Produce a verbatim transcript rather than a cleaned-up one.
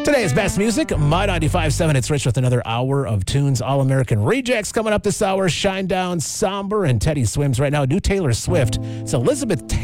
Today's best music, My ninety-five point seven. It's Rich with another hour of tunes. All-American Rejects coming up this hour. Shinedown, Somber, and Teddy Swims right now. New Taylor Swift. It's Elizabeth Taylor.